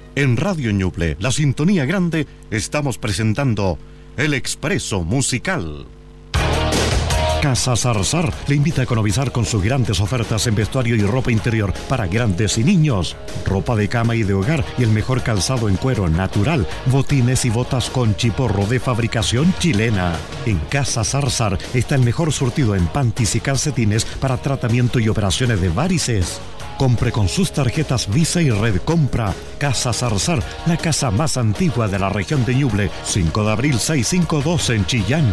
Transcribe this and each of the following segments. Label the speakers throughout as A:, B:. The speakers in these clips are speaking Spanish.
A: En Radio Ñuble, la sintonía grande, estamos presentando El Expreso Musical. Casa Zarzar le invita a economizar con sus grandes ofertas en vestuario y ropa interior para grandes y niños. Ropa de cama y de hogar y el mejor calzado en cuero natural. Botines y botas con chiporro de fabricación chilena. En Casa Zarzar está el mejor surtido en panties y calcetines para tratamiento y operaciones de varices. Compre con sus tarjetas Visa y Red Compra. Casa Zarzar, la casa más antigua de la región de Ñuble. 5 de abril 652 en Chillán.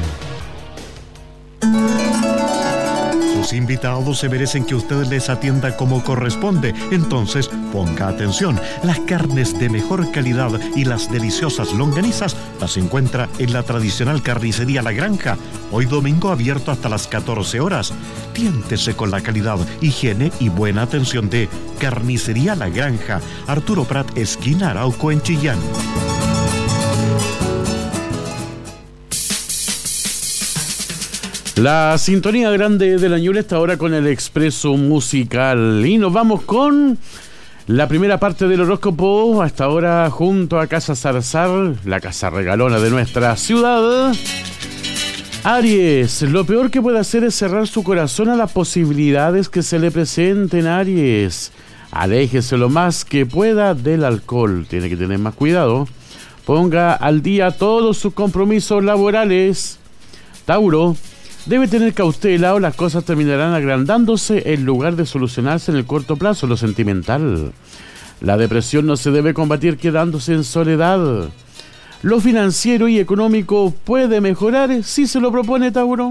A: Sus invitados se merecen que usted les atienda como corresponde. Entonces, ponga atención. Las carnes de mejor calidad y las deliciosas longanizas las encuentra en la tradicional carnicería La Granja. Hoy domingo abierto hasta las 14 horas. Tiéntese con la calidad, higiene y buena atención de Carnicería La Granja. Arturo Prat, esquina Arauco en Chillán.
B: La sintonía grande de la Ñuble está ahora con el Expreso Musical y nos vamos con la primera parte del horóscopo hasta ahora junto a Casa Zarzar, la casa regalona de nuestra ciudad. Aries, lo peor que puede hacer es cerrar su corazón a las posibilidades que se le presenten. Aries, aléjese lo más que pueda del alcohol, tiene que tener más cuidado. Ponga al día todos sus compromisos laborales. Tauro, debe tener cautela o las cosas terminarán agrandándose en lugar de solucionarse en el corto plazo. Lo sentimental, la depresión no se debe combatir quedándose en soledad. Lo financiero y económico puede mejorar si se lo propone, Tauro.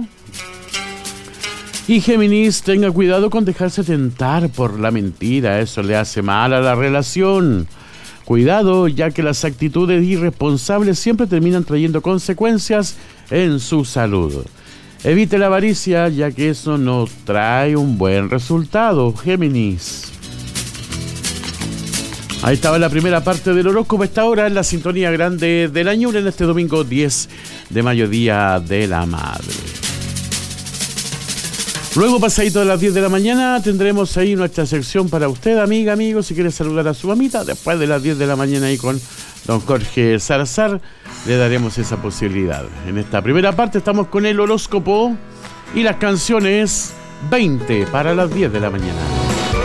B: Y Géminis, tenga cuidado con dejarse tentar por la mentira, eso le hace mal a la relación. Cuidado, ya que las actitudes irresponsables siempre terminan trayendo consecuencias en su salud. Evite la avaricia, ya que eso no trae un buen resultado, Géminis. Ahí estaba la primera parte del horóscopo. Esta hora en la sintonía grande del año, en este domingo 10 de mayo, Día de la Madre. Luego, pasadito de las 10 de la mañana, tendremos ahí nuestra sección para usted, amiga, amigo, si quiere saludar a su mamita. Después de las 10 de la mañana ahí con don Jorge Zarzar, le daremos esa posibilidad. En esta primera parte estamos con el horóscopo y las canciones 20 para las 10 de la mañana.